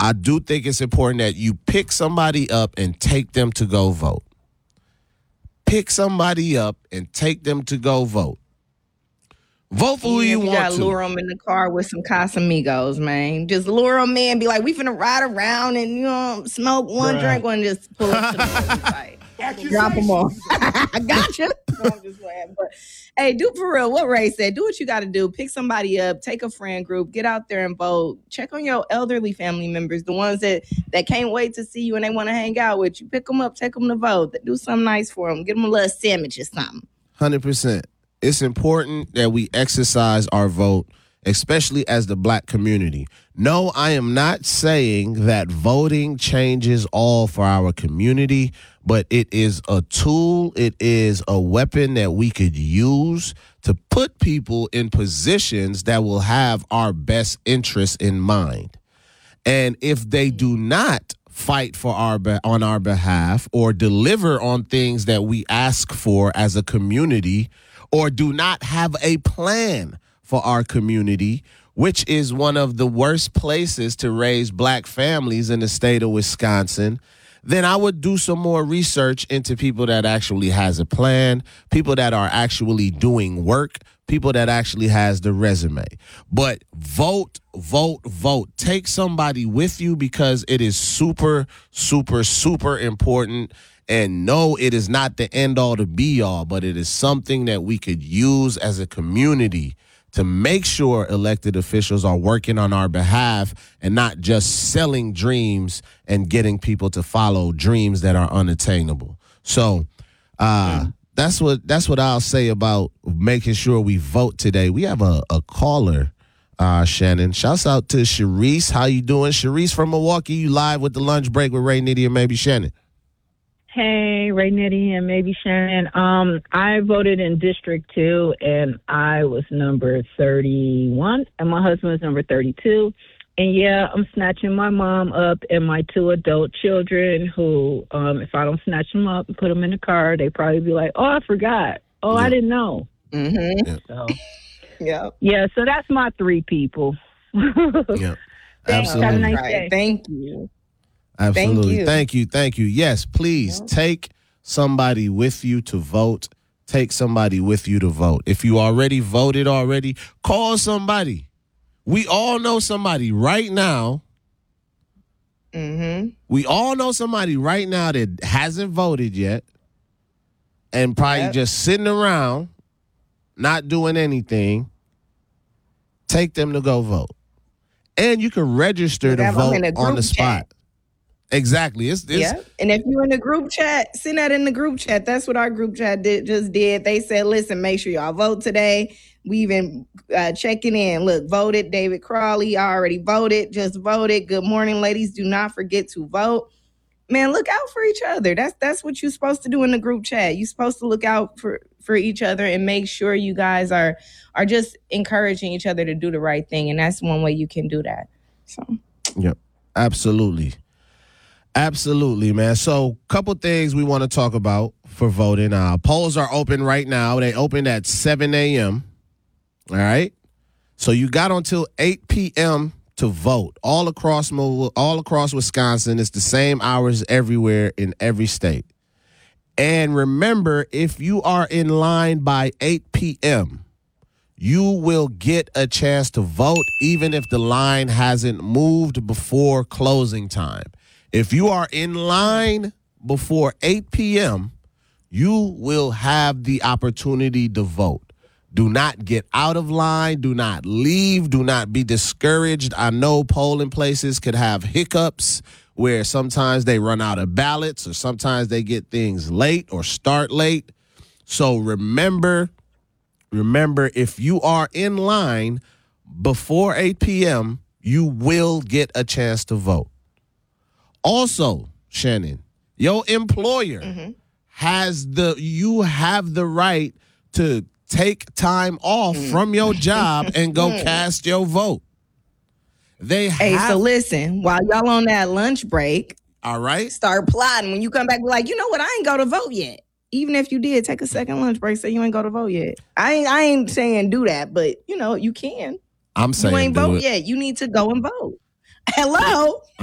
I do think it's important that you pick somebody up and take them to go vote. Pick somebody up and take them to go vote. Vote for who you want to. You gotta lure them in the car with some Casamigos, man. Just lure them in, be like, we finna ride around and, smoke one drink and just pull up to the voting site. Drop them off. I got you. No, I'm just playing. But, hey, do for real what Ray said. Do what you got to do. Pick somebody up. Take a friend group. Get out there and vote. Check on your elderly family members, the ones that can't wait to see you and they want to hang out with you. Pick them up. Take them to vote. Do something nice for them. Give them a little sandwich or something. 100%. It's important that we exercise our vote, especially as the Black community. No, I am not saying that voting changes all for our community, but it is a tool, it is a weapon that we could use to put people in positions that will have our best interests in mind. And if they do not fight for on our behalf or deliver on things that we ask for as a community, or do not have a plan for our community, which is one of the worst places to raise Black families in the state of Wisconsin, then I would do some more research into people that actually has a plan, people that are actually doing work, people that actually has the resume. But vote, vote, vote. Take somebody with you because it is super, super, super important. And no, it is not the end all to be all, but it is something that we could use as a community to make sure elected officials are working on our behalf and not just selling dreams and getting people to follow dreams that are unattainable. So that's what I'll say about making sure we vote today. We have a caller, Shannon. Shouts out to Sharice. How you doing? Sharice from Milwaukee. You live with the lunch break with Ray Nitty and maybe Shannon. Hey, Ray Nitty and maybe Shannon. I voted in District 2, and I was number 31, and my husband was number 32. And, yeah, I'm snatching my mom up and my 2 adult children who, if I don't snatch them up and put them in the car, they probably be like, oh, I forgot. Oh, yeah. I didn't know. Mm-hmm. Yeah. So, yeah, so that's my 3 people. Yeah, absolutely. Have a nice day. Thank you. Absolutely. Thank you. Yes, please take somebody with you to vote. Take somebody with you to vote. If you already voted call somebody. We all know somebody right now. Mm-hmm. We all know somebody right now that hasn't voted yet and probably just sitting around, not doing anything. Take them to go vote. And you can register to vote on the spot. Exactly. Yeah. And if you're in the group chat, send that in the group chat. That's what our group chat just did. They said, listen, make sure y'all vote today. We even checking in. Look, voted. David Crawley already voted. Just voted. Good morning, ladies. Do not forget to vote. Man, look out for each other. That's what you're supposed to do in the group chat. You're supposed to look out for each other and make sure you guys are just encouraging each other to do the right thing. And that's one way you can do that. So. Yep. Absolutely. Absolutely, man. So, couple things we want to talk about for voting. Polls are open right now. They opened at 7 a.m. All right. So you got until 8 p.m. to vote all across Wisconsin. It's the same hours everywhere in every state. And remember, if you are in line by 8 p.m., you will get a chance to vote even if the line hasn't moved before closing time. If you are in line before 8 p.m., you will have the opportunity to vote. Do not get out of line. Do not leave. Do not be discouraged. I know polling places could have hiccups where sometimes they run out of ballots or sometimes they get things late or start late. So remember, if you are in line before 8 p.m., you will get a chance to vote. Also, Shannon, your employer you have the right to take time off from your job and go cast your vote. So listen, while y'all on that lunch break, all right, start plotting. When you come back, be like, you know what? I ain't go to vote yet. Even if you did, take a second lunch break, say you ain't go to vote yet. I ain't saying do that, but you can. I'm saying you ain't vote yet. You need to go and vote. Hello.